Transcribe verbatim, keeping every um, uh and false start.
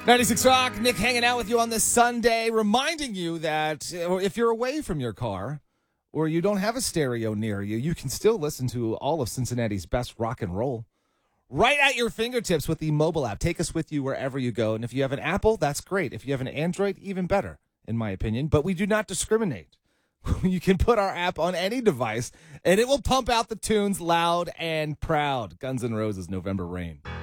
ninety-six Rock, Nick hanging out with you on this Sunday, reminding you that if you're away from your car or you don't have a stereo near you, you can still listen to all of Cincinnati's best rock and roll right at your fingertips with the mobile app. Take us with you wherever you go. And if you have an Apple, that's great. If you have an Android, even better, in my opinion. But we do not discriminate. You can put our app on any device, and it will pump out the tunes loud and proud. Guns N' Roses, November Rain.